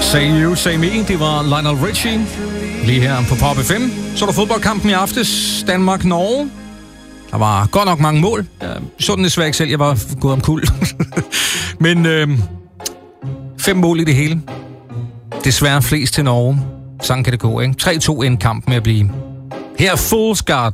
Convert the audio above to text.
Say You, Say Me, det var Lionel Richie. Lige her på Pop FM. Så er der fodboldkampen i aftes, Danmark-Norge. Der var godt nok mange mål. Jeg så den desværre ikke selv, jeg var gået om kul. Men 5 mål i det hele. Desværre flest til Norge. Sådan kan det gå, ikke? 3-2 en kamp med at blive. Her er Fool's God.